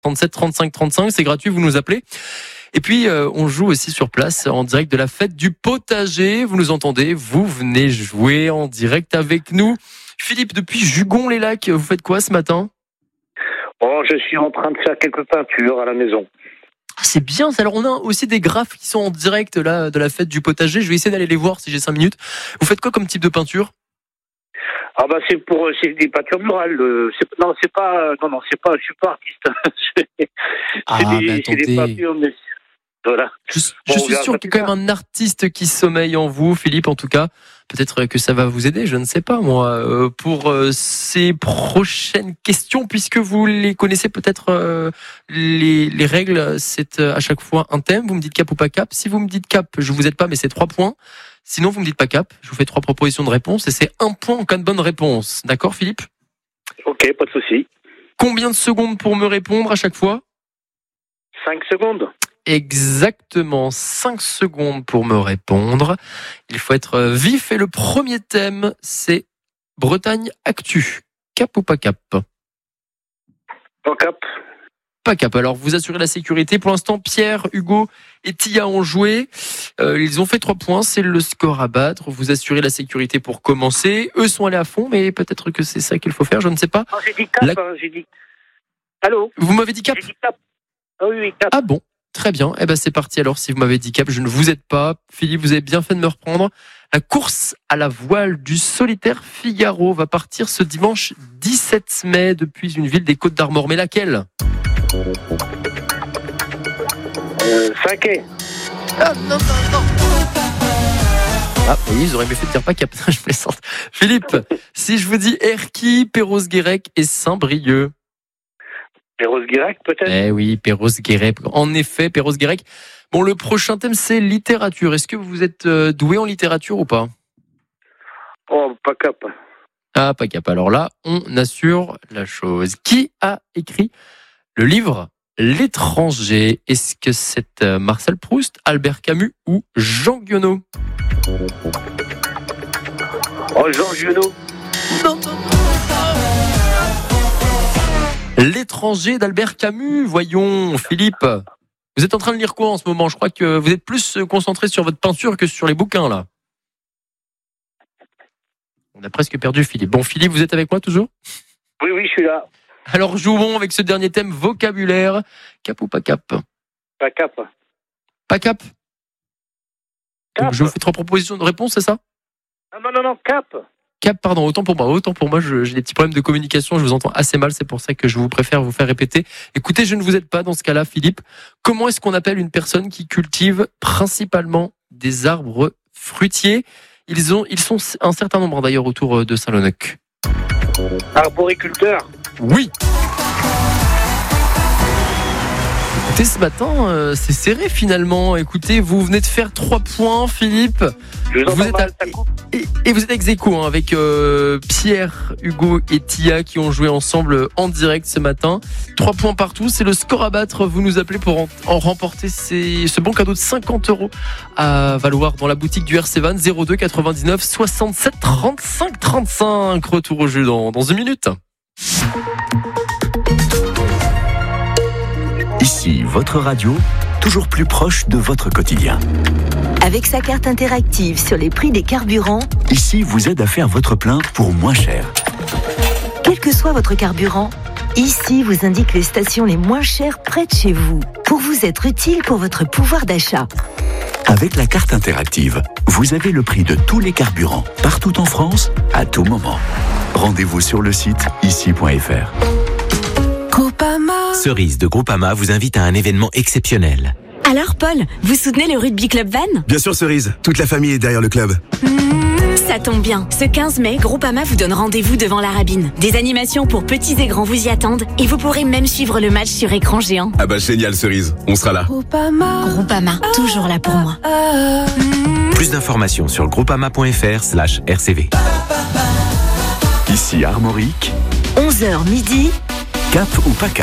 37 35 35, c'est gratuit, vous nous appelez. Et puis, on joue aussi sur place en direct de la fête du potager. Vous nous entendez, vous venez jouer en direct avec nous. Philippe, depuis Jugon-les-Lacs, vous faites quoi ce matin ? Oh, je suis en train de faire quelques peintures à la maison. Ah, c'est bien. Alors, on a aussi des graphes qui sont en direct là, de la fête du potager. Je vais essayer d'aller les voir si j'ai 5 minutes. Vous faites quoi comme type de peinture ? Ah bah c'est des peintures murales. Je suis pas artiste. C'est des peintures, mais voilà. Je suis sûr qu'il y a quand même un artiste qui sommeille en vous, Philippe, en tout cas. Peut-être que ça va vous aider, je ne sais pas, moi, pour ces prochaines questions, puisque vous les connaissez peut-être, les règles, c'est à chaque fois un thème. Vous me dites cap ou pas cap. Si vous me dites cap, je vous aide pas, mais c'est 3 points. Sinon, vous me dites pas cap. Je vous fais 3 propositions de réponse et c'est 1 point en cas de bonne réponse. D'accord, Philippe ? Ok, pas de souci. Combien de secondes pour me répondre à chaque fois ? 5 secondes. Exactement, 5 secondes pour me répondre. Il faut être vif et le premier thème, c'est Bretagne Actu. Cap ou pas cap ? Pas cap. Pas cap. Alors, vous assurez la sécurité. Pour l'instant, Pierre, Hugo et Tia ont joué. Ils ont fait 3 points. C'est le score à battre. Vous assurez la sécurité pour commencer. Eux sont allés à fond, mais peut-être que c'est ça qu'il faut faire. Je ne sais pas. Non, j'ai dit cap. J'ai dit. Allô ? Vous m'avez dit cap ? J'ai dit cap. Ah oui, cap. Ah bon ? Très bien. Eh ben, c'est parti. Alors, si vous m'avez dit cap, je ne vous aide pas. Philippe, vous avez bien fait de me reprendre. La course à la voile du solitaire Figaro va partir ce dimanche 17 mai depuis une ville des Côtes-d'Armor. Mais laquelle ? Saint-Quay. Ah non. Ah oui, ils auraient mieux fait de dire pas cap. Je plaisante. Philippe, si je vous dis Erquy, Perros-Guirec et Saint-Brieuc. Perros-Guirec, peut-être ? Eh oui, Perros-Guirec. En effet, Perros-Guirec. Bon, le prochain thème, c'est littérature. Est-ce que vous êtes doué en littérature ou pas ? Oh, pas cap. Ah, pas cap. Alors là, on assure la chose. Qui a écrit le livre L'étranger ? Est-ce que c'est Marcel Proust, Albert Camus ou Jean Guionneau ? Oh, Jean Guionneau. Non. L'étranger d'Albert Camus. Voyons, Philippe. Vous êtes en train de lire quoi en ce moment ? Je crois que vous êtes plus concentré sur votre peinture que sur les bouquins, là. On a presque perdu Philippe. Bon, Philippe, vous êtes avec moi toujours ? Oui, je suis là. Alors, jouons avec ce dernier thème, vocabulaire. Cap ou pas cap ? Pas cap. Pas cap ? Cap. Donc, je vous fais 3 propositions de réponse, c'est ça ? Non, cap. Cap, pardon, autant pour moi, j'ai des petits problèmes de communication, je vous entends assez mal, c'est pour ça que je vous préfère vous faire répéter. Écoutez, je ne vous aide pas dans ce cas-là, Philippe. Comment est-ce qu'on appelle une personne qui cultive principalement des arbres fruitiers ? Ils sont un certain nombre d'ailleurs autour de Saint-Leneuc. Arboriculteur. Oui. Écoutez, ce matin, c'est serré finalement. Écoutez, vous venez de faire 3 points, Philippe. Vous êtes ex-aequo avec Pierre, Hugo et Tia qui ont joué ensemble en direct ce matin. 3 points partout, c'est le score à battre. Vous nous appelez pour en remporter ce bon cadeau de 50 € à valoir dans la boutique du RC Van 02 99 67 35 35. Retour au jeu dans 1 minute. Ici, votre radio, toujours plus proche de votre quotidien. Avec sa carte interactive sur les prix des carburants, Ici vous aide à faire votre plein pour moins cher. quel que soit votre carburant, Ici vous indique les stations les moins chères près de chez vous, pour vous être utile pour votre pouvoir d'achat. Avec la carte interactive, vous avez le prix de tous les carburants, partout en France, à tout moment. Rendez-vous sur le site ici.fr. Groupama. Cerise de Groupama vous invite à un événement exceptionnel. Alors Paul, vous soutenez le Rugby Club Van ? Bien sûr Cerise, toute la famille est derrière le club. Ça tombe bien. Ce 15 mai, Groupama vous donne rendez-vous devant la Rabine. Des animations pour petits et grands vous y attendent et vous pourrez même suivre le match sur écran géant. Ah bah génial Cerise, on sera là. Groupama, toujours là pour moi. Plus d'informations sur groupama.fr/RCV. Ici Armorique, 11h midi. cap ou pas cap ?